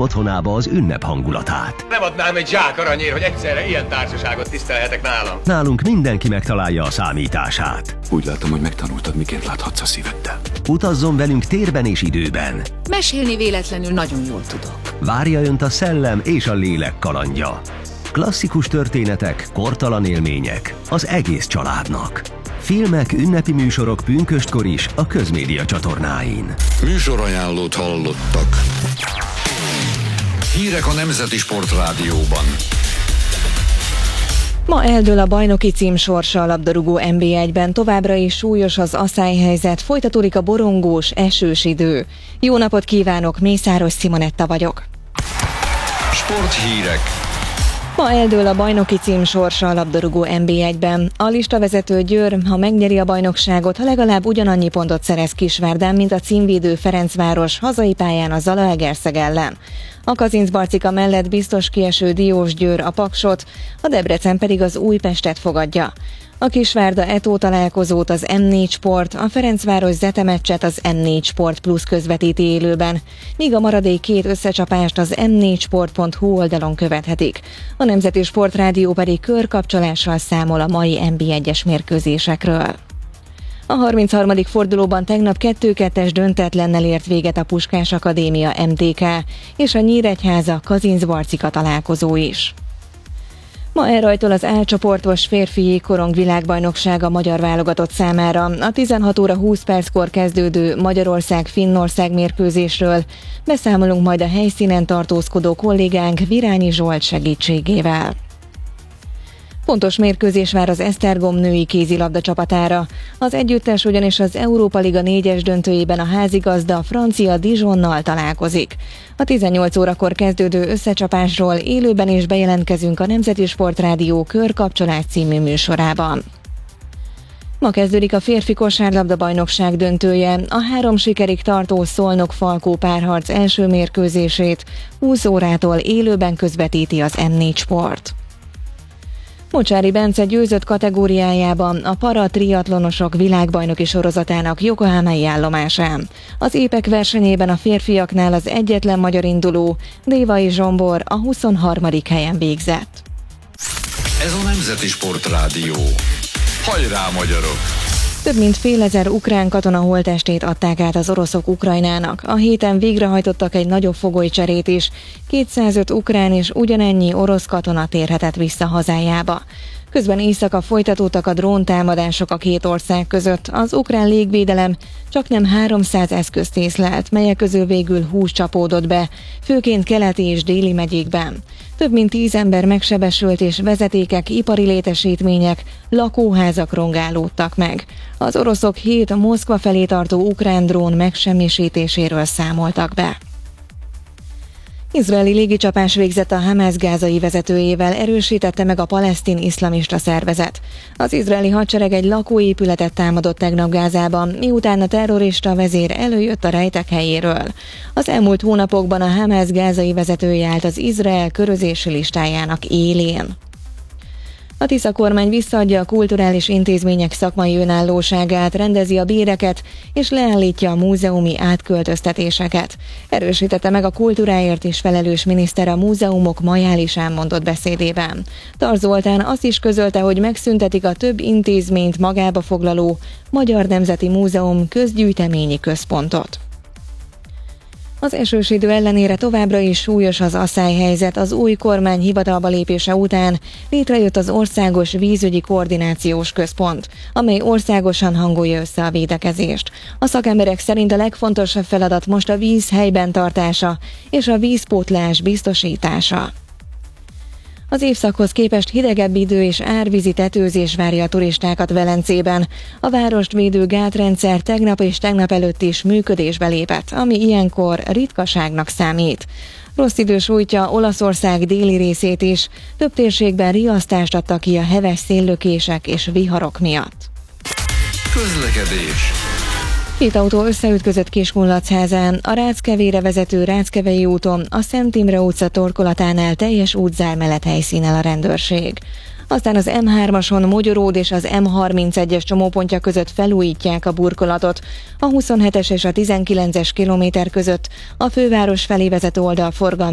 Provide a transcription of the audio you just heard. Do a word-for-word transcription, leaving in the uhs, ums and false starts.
otthonába az ünnep hangulatát. Nem adnám egy zsák aranyért, hogy egyszerre ilyen társaságot tisztelhetek nálam. Nálunk mindenki megtalálja a számítását. Úgy látom, hogy megtanultad, miként láthatsz a szíveddel. Utazzon velünk térben és időben. Mesélni véletlenül nagyon jól tudok. Várja önt a szellem és a lélek kalandja. Klasszikus történetek, kortalan élmények az egész családnak. Filmek, ünnepi műsorok pünköstkor is a Közmédia csatornáin. Műsorajánlót hallottak. Hírek a Nemzeti Sportrádióban. Ma eldől a bajnoki cím sorsa a labdarúgó en bé egyben, továbbra is súlyos az aszályhelyzet, folytatódik a borongós, esős idő. Jó napot kívánok, Mészáros Simonetta vagyok. Sporthírek. Ma eldől a bajnoki cím sorsa a labdarúgó en bé egyben. A listavezető Győr, ha megnyeri a bajnokságot, ha legalább ugyanannyi pontot szerez Kisvárdán, mint a címvédő Ferencváros hazai pályán a Zalaegerszeg ellen. A Kazincbarcika mellett biztos kieső Diósgyőr a Paksot, a Debrecen pedig az Újpestet fogadja. A Kisvárda Eto találkozót az em négy Sport, a Ferencváros Zete meccset az em négy Sport Plus közvetíti élőben, míg a maradék két összecsapást az em négy sport pont hú oldalon követhetik. A Nemzeti Sportrádió pedig körkapcsolással számol a mai en bé egyes mérkőzésekről. A harmincharmadik fordulóban tegnap kettő kettes döntetlennel ért véget a Puskás Akadémia em té ká és a Nyíregyháza Kazincbarcika találkozó is. Ma elrajtol az A csoportos férfi jégkorong világbajnokság a magyar válogatott számára. A tizenhat óra húsz perckor kezdődő Magyarország-Finnország mérkőzésről beszámolunk majd a helyszínen tartózkodó kollégánk Virányi Zsolt segítségével. Fontos mérkőzés vár az Esztergom női kézilabda csapatára. Az együttes ugyanis az Európa Liga négyes döntőjében a házigazda francia Dijonnal találkozik. A tizennyolc órakor kezdődő összecsapásról élőben is bejelentkezünk a Nemzeti Sportrádió Körkapcsolás című műsorában. Ma kezdődik a férfi kosárlabda bajnokság döntője. A három sikerig tartó Szolnok-Falkó párharc első mérkőzését húsz órától élőben közvetíti az em négy Sport. Mocsári Bence győzött kategóriájában a para-triatlonosok világbajnoki sorozatának yokohamai állomásán. Az épek versenyében a férfiaknál az egyetlen magyar induló, Dévai Zsombor a huszonharmadik helyen végzett. Ez a Nemzeti Sportrádió. Hajrá, magyarok! Több mint félezer ukrán katona holttestét adták át az oroszok Ukrajnának. A héten végrehajtottak egy nagyobb fogolycserét is. kétszázöt ukrán és ugyanennyi orosz katona térhetett vissza hazájába. Közben éjszaka folytatódtak a dróntámadások a két ország között. Az ukrán légvédelem csaknem háromszáz eszközt észlelt, melyek közül végül húsz csapódott be, főként keleti és déli megyékben. Több mint tíz ember megsebesült és vezetékek, ipari létesítmények, lakóházak rongálódtak meg. Az oroszok hét Moszkva felé tartó ukrán drón megsemmisítéséről számoltak be. Izraeli légicsapás végzett a Hamász gázai vezetőjével, erősítette meg a palesztin iszlamista szervezet. Az izraeli hadsereg egy lakóépületet támadott tegnap Gázában, miután a terrorista vezér előjött a rejtek helyéről. Az elmúlt hónapokban a Hamász gázai vezetője állt az Izrael körözési listájának élén. A Tisza kormány visszaadja a kulturális intézmények szakmai önállóságát, rendezi a béreket és leállítja a múzeumi átköltöztetéseket. Erősítette meg a kultúráért is felelős miniszter a múzeumok majálisán mondott beszédében. Tar Zoltán azt is közölte, hogy megszüntetik a több intézményt magába foglaló Magyar Nemzeti Múzeum közgyűjteményi központot. Az esős idő ellenére továbbra is súlyos az aszályhelyzet. Az új kormány hivatalba lépése után létrejött az Országos Vízügyi Koordinációs Központ, amely országosan hangolja össze a védekezést. A szakemberek szerint a legfontosabb feladat most a víz helyben tartása és a vízpótlás biztosítása. Az évszakhoz képest hidegebb idő és árvízi tetőzés várja a turistákat Velencében. A várost védő gátrendszer tegnap és tegnap előtt is működésbe lépett, ami ilyenkor ritkaságnak számít. Rossz idő sújtja Olaszország déli részét is, több térségben riasztást adtak ki a heves széllökések és viharok miatt. Közlekedés. Két autó összeütközött Kiskunlachházán, a Ráckevére vezető Ráckevei úton, a Szent Imre utca torkolatánál teljes útzár mellett helyszínel a rendőrség. Aztán az em hármason Mogyoród és az em harmincegyes csomópontja között felújítják a burkolatot. A huszonhetes és a tizenkilences kilométer között a főváros felé vezető oldalforgalmi